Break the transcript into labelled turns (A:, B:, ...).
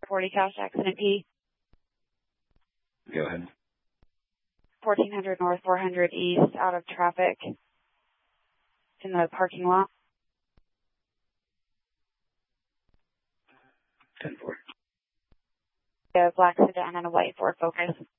A: 40 cash accident P.
B: Go ahead.
A: 1400 North, 400 East, out of traffic in the parking lot.
B: 10-4.
A: A black sedan and a white Ford Focus.